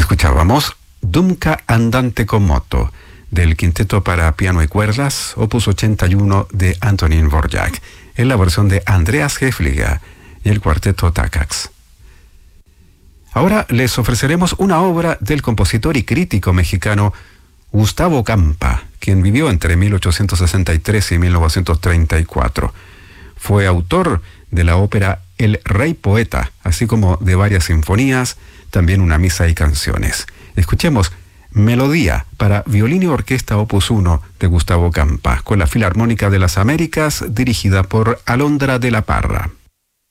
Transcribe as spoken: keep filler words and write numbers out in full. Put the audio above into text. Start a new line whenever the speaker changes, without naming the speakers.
Escuchábamos Dumka Andante con moto, del Quinteto para Piano y Cuerdas, opus ochenta y uno de Antonín Dvorak, en la versión de Andreas Hefliger y el cuarteto Takacs. Ahora les ofreceremos una obra del compositor y crítico mexicano Gustavo Campa, quien vivió entre mil ochocientos sesenta y tres y mil novecientos treinta y cuatro. Fue autor de la ópera El Rey Poeta, así como de varias sinfonías, también una misa y canciones. Escuchemos Melodía para violín y orquesta opus uno de Gustavo Campa, con la Filarmónica de las Américas, dirigida por Alondra de la Parra.